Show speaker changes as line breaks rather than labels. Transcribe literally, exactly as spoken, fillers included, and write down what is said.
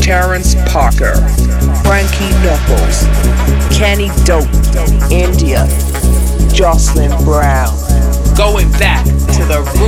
Terrence Parker, Frankie Knuckles, Kenny Dope, India, Jocelyn Brown. Going back to the roots.